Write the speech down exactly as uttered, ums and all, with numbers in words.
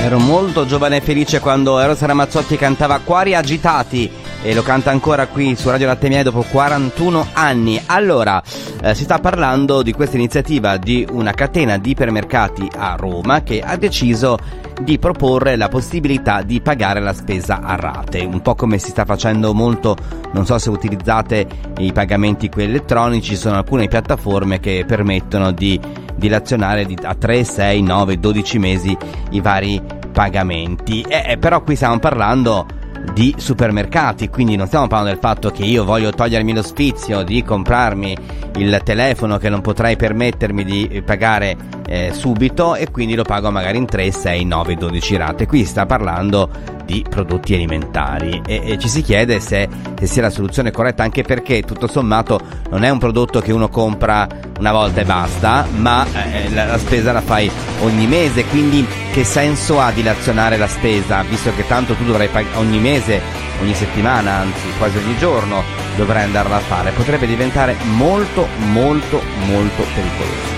Ero molto giovane e felice quando Eros Ramazzotti cantava Cuori agitati, e lo canta ancora qui su Radio Latte Miele dopo quarantuno anni. Allora, eh, si sta parlando di questa iniziativa di una catena di ipermercati a Roma che ha deciso di proporre la possibilità di pagare la spesa a rate, un po' come si sta facendo molto. Non so se utilizzate i pagamenti quelli elettronici, ci sono alcune piattaforme che permettono di dilazionare di, a tre, sei, nove, dodici mesi i vari pagamenti. Eh, però qui stiamo parlando di supermercati, quindi non stiamo parlando del fatto che io voglio togliermi lo sfizio di comprarmi il telefono che non potrei permettermi di pagare eh, subito, e quindi lo pago magari in tre, sei, nove, dodici rate. Qui si sta parlando di prodotti alimentari e, e ci si chiede se, se sia la soluzione corretta, anche perché tutto sommato non è un prodotto che uno compra una volta e basta, ma eh, la, la spesa la fai ogni mese, quindi che senso ha dilazionare la spesa, visto che tanto tu dovrai pagare ogni mese, ogni settimana, anzi quasi ogni giorno dovrai andarla a fare? Potrebbe diventare molto molto molto pericoloso.